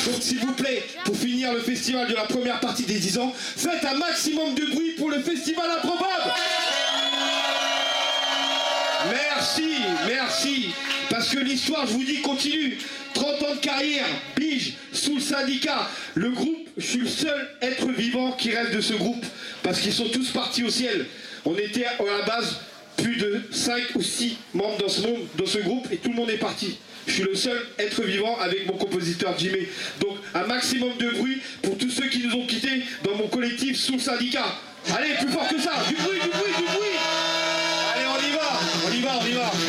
Donc s'il vous plaît, pour finir le festival de la première partie des 10 ans, faites un maximum de bruit pour le festival improbable. Merci, merci. Parce que l'histoire, je vous dis, continue. 30 ans de carrière, pige, sous le syndicat. Le groupe, je suis le seul être vivant qui rêve de ce groupe. Parce qu'ils sont tous partis au ciel. On était à la base plus de 5 ou 6 membres dans ce groupe et tout le monde est parti. Je suis le seul être vivant avec mon compositeur Jimmy. Donc un maximum de bruit pour tous ceux qui nous ont quittés dans mon collectif sous le syndicat. Allez, plus fort que ça. Du bruit, du bruit, du bruit. Allez, on y va, on y va, on y va.